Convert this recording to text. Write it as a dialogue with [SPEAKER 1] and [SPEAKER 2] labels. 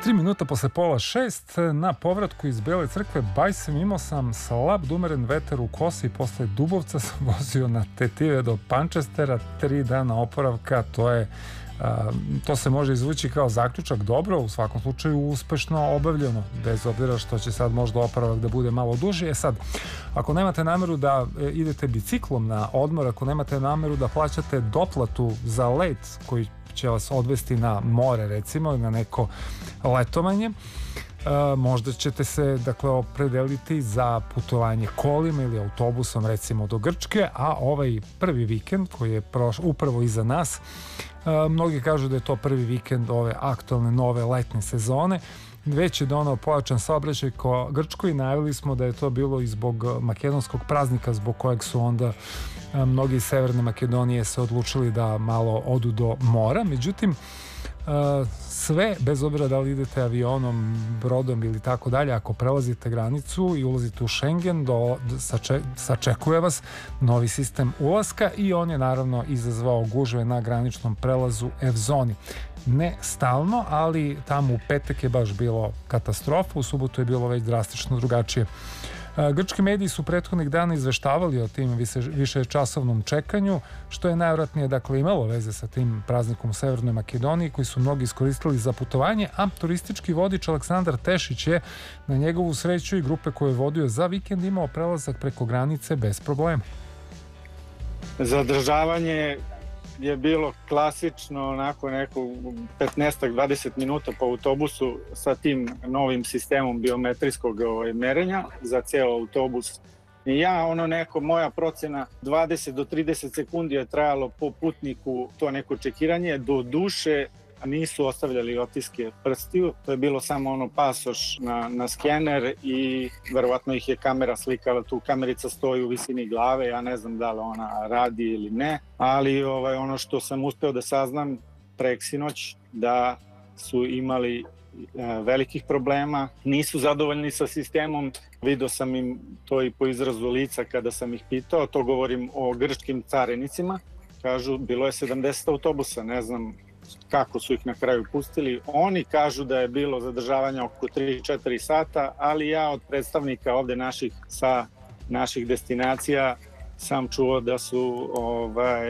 [SPEAKER 1] 3 minuta posle pola 6 na povratku iz Bele crkve Bajsem imao sam slab dumeren veter u kosi i posle Dubovca sam vozio na tetive do Pančestera, 3 dana oporavka, to se može izvući kao zaključak dobro, u svakom slučaju uspešno obavljeno, bez obzira što će sad možda oporavak da bude malo duži. Sad, ako nemate nameru da idete biciklom na odmor, ako nemate nameru da plaćate doplatu za let koji će vas odvesti na more, recimo, na neko letovanje, možda ćete se opredeliti za putovanje kolima ili autobusom, recimo do Grčke, a ovaj prvi vikend koji je upravo iza nas, mnogi kažu da je to prvi vikend ove aktualne nove letnje sezone, već je donao pojačan saobraćaj ko Grčkoj. Najavili smo da je to bilo i zbog makedonskog praznika, zbog kojeg su onda mnogi iz Severne Makedonije se odlučili da malo odu do mora. Međutim, sve, bez obzira da li idete avionom, brodom ili tako dalje, ako prelazite granicu i ulazite u Schengen, sačekuje vas novi sistem ulaska i on je naravno izazvao gužve na graničnom prelazu Evzoni. Ne stalno, ali tamo u petak je baš bilo katastrofa, u subotu je bilo već drastično drugačije. Grčki mediji su prethodnih dana izveštavali o tim višečasovnom čekanju, što je najvjerojatnije imalo veze sa tim praznikom u Severnoj Makedoniji, koji su mnogi iskoristili za putovanje, a turistički vodič Aleksandar Tešić je na njegovu sreću i grupe koje je vodio za vikend imao prelazak preko granice bez problema.
[SPEAKER 2] Zadržavanje je bilo klasično, onako neko 15-20 minuta po autobusu sa tim novim sistemom biometrijskog merenja za ceo autobus. I moja procena 20 do 30 sekundi je trajalo po putniku to neko čekiranje, do duše nisu ostavljali otiske prstiju, to je bilo samo pasoš na skener i verovatno ih je kamera slikala, tu kamerica stoji u visini glave, ja ne znam da li ona radi ili ne, ali ono što sam uspeo da saznam preksinoć, da su imali velikih problema, nisu zadovoljni sa sistemom, vidio sam im to i po izrazu lica kada sam ih pitao, to govorim o grčkim carinicima, kažu bilo je 70 autobusa, ne znam kako su ih na kraju pustili. Oni kažu da je bilo zadržavanja oko 3-4 sata, ali ja od predstavnika ovde naših destinacija sam čuo da su